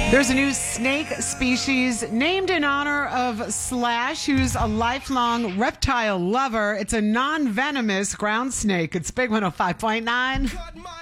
There's a new snake species named in honor of Slash, who's a lifelong reptile lover. It's a non-venomous ground snake. It's Big 105.9.